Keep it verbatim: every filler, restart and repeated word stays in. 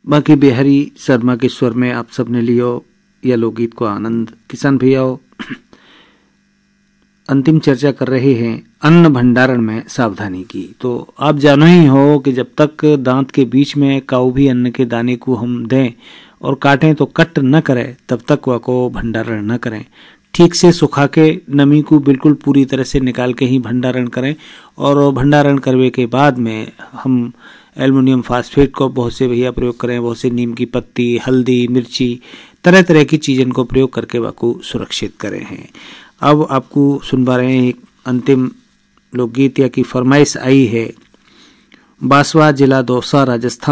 बाकी बिहारी शर्मा के स्वर में आप सबने लियो यह लोकगीत को आनंद। किसान भैया अंतिम चर्चा कर रहे हैं अन्न भंडारण में सावधानी की। तो आप जानो ही हो कि जब तक दांत के बीच में काऊ भी अन्न के दाने को हम दें और काटें तो कट न करें, तब तक वह को भंडारण न करें। ठीक से सुखा के नमी को बिल्कुल पूरी तरह से निकाल के ही भंडारण करें। और भंडारण करने के बाद में हम एल्युमिनियम फास्फेट को बहुत से भैया प्रयोग करें, बहुत से नीम की पत्ती, हल्दी, मिर्ची, तरह तरह की चीज़ों को प्रयोग करके वाको सुरक्षित करें हैं। अब आपको सुनवा रहे हैं एक अंतिम लोकगीत या की फरमाइश आई है। बांसवाड़ा जिला दौसा राजस्थान